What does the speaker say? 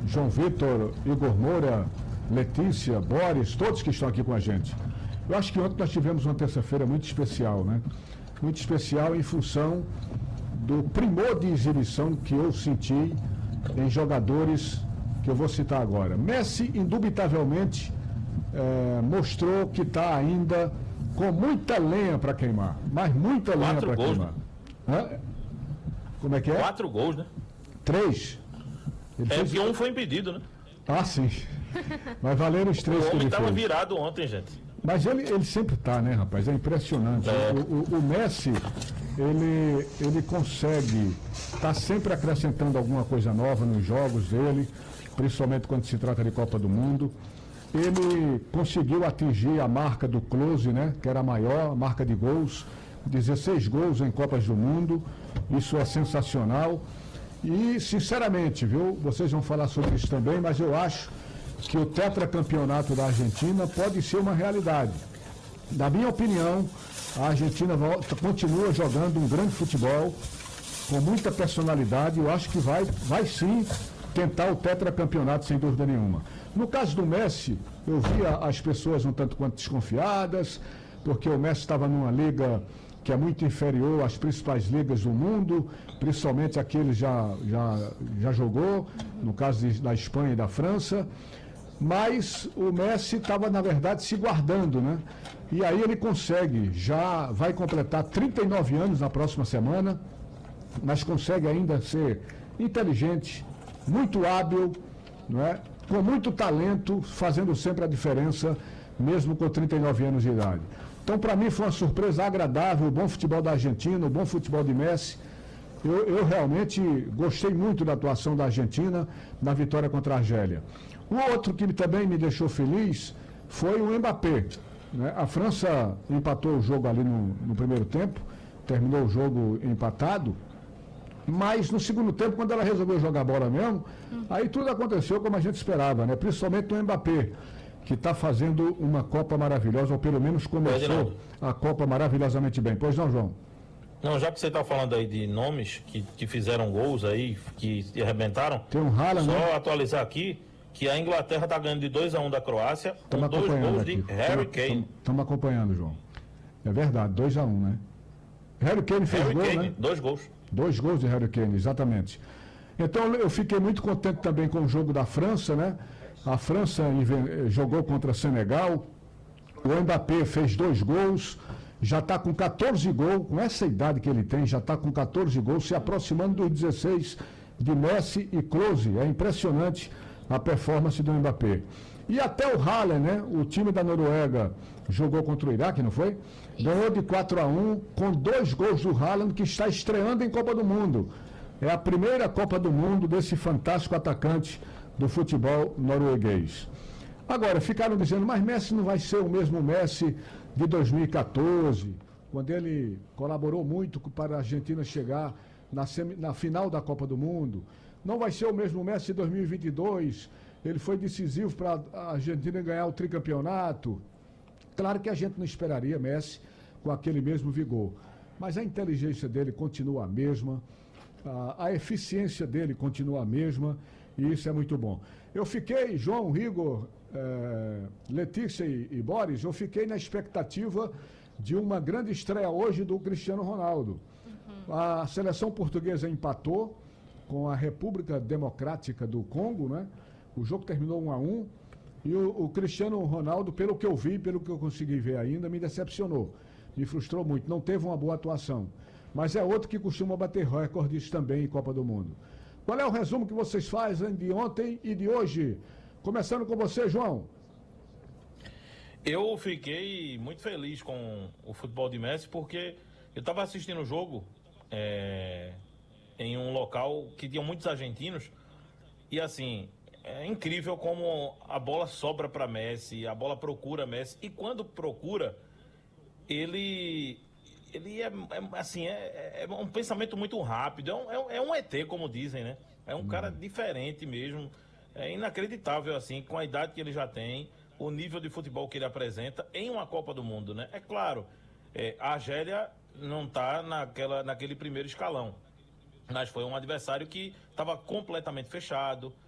João Vitor, Igor Moura, Letícia, Boris, todos que estão aqui com a gente. Eu acho que ontem nós tivemos uma terça-feira muito especial, né? Muito especial em função do primor de exibição que eu senti em jogadores que eu vou citar agora. Messi, indubitavelmente, mostrou que está ainda com muita lenha para queimar, mas muita lenha para queimar. Né? Como é que é? 4 gols, né? 3. Que um foi impedido, né? Ah, sim. Mas valeram os 3 que ele fez. O homem estava virado ontem, gente. Mas ele sempre está, né, rapaz? É impressionante. O Messi, ele consegue estar sempre acrescentando alguma coisa nova nos jogos dele, principalmente quando se trata de Copa do Mundo. Ele conseguiu atingir a marca do Klose, né, que era a maior, a marca de gols, 16 gols em Copas do Mundo. Isso é sensacional. E, sinceramente, viu, vocês vão falar sobre isso também, mas eu acho que o tetracampeonato da Argentina pode ser uma realidade. Na minha opinião, a Argentina continua jogando um grande futebol, com muita personalidade. Eu acho que vai sim tentar o tetracampeonato, sem dúvida nenhuma. No caso do Messi, eu via as pessoas um tanto quanto desconfiadas, porque o Messi estava numa liga que é muito inferior às principais ligas do mundo, principalmente aquele já jogou, no caso da Espanha e da França. Mas o Messi estava, na verdade, se guardando, né? E aí ele consegue, já vai completar 39 anos na próxima semana, mas consegue ainda ser inteligente, muito hábil, não é? Com muito talento, fazendo sempre a diferença, mesmo com 39 anos de idade. Então, para mim, foi uma surpresa agradável, o bom futebol da Argentina, o bom futebol de Messi. Eu realmente gostei muito da atuação da Argentina na vitória contra a Argélia. O outro que também me deixou feliz foi o Mbappé. Né? A França empatou o jogo ali no primeiro tempo, terminou o jogo empatado, mas no segundo tempo, quando ela resolveu jogar bola mesmo, aí tudo aconteceu como a gente esperava, né? Principalmente o Mbappé, que está fazendo uma Copa maravilhosa, ou pelo menos começou a Copa maravilhosamente bem. Pois não, João? Não, já que você está falando aí de nomes que fizeram gols aí, que arrebentaram, tem um Haaland, só né? Atualizar aqui que a Inglaterra está ganhando de 2-1 da Croácia, com 2 gols de Harry Kane. Estamos acompanhando, João. É verdade, 2-1, né? Harry Kane fez gol, né? 2 gols. 2 gols de Harry Kane, exatamente. Então eu fiquei muito contente também com o jogo da França, né? A França jogou contra Senegal, o Mbappé fez 2 gols, já está com 14 gols, com essa idade que ele tem, já está com 14 gols, se aproximando dos 16 de Messi e Klose. É impressionante a performance do Mbappé. E até o Haaland, né? O time da Noruega jogou contra o Iraque, não foi? Ganhou de 4-1 com 2 gols do Haaland, que está estreando em Copa do Mundo. É a primeira Copa do Mundo desse fantástico atacante do futebol norueguês. Agora, ficaram dizendo, mas Messi não vai ser o mesmo Messi de 2014, quando ele colaborou muito para a Argentina chegar na final da Copa do Mundo. Não vai ser o mesmo Messi de 2022, ele foi decisivo para a Argentina ganhar o tricampeonato. Claro que a gente não esperaria Messi com aquele mesmo vigor, mas a inteligência dele continua a mesma, a eficiência dele continua a mesma, e isso é muito bom. Eu fiquei, João, Igor, Letícia e Boris, eu fiquei na expectativa de uma grande estreia hoje do Cristiano Ronaldo. A seleção portuguesa empatou com a República Democrática do Congo, né? O jogo terminou 1-1 e o Cristiano Ronaldo, pelo que eu vi, pelo que eu consegui ver ainda, me decepcionou. Me frustrou muito, não teve uma boa atuação. Mas é outro que costuma bater recordes também em Copa do Mundo. Qual é o resumo que vocês fazem de ontem e de hoje? Começando com você, João. Eu fiquei muito feliz com o futebol de Messi, porque eu estava assistindo o jogo em um local que tinha muitos argentinos, e assim, é incrível como a bola sobra para Messi, a bola procura Messi, e quando procura, ele é um pensamento muito rápido, é um ET, como dizem, né? É um cara diferente mesmo, é inacreditável, assim, com a idade que ele já tem, o nível de futebol que ele apresenta em uma Copa do Mundo, né? É claro, a Argélia não está naquele primeiro escalão, mas foi um adversário que estava completamente fechado,